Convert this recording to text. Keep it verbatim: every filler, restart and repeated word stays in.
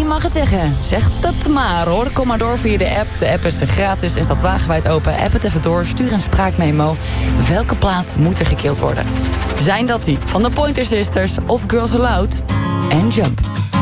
mag het zeggen. Zeg dat maar hoor. Kom maar door via de app. De app is gratis en staat wagenwijd open. App het even door, stuur een spraakmemo. Welke plaat moet er gekild worden? Zijn dat die van de Pointer Sisters of Girls Aloud? En Jump.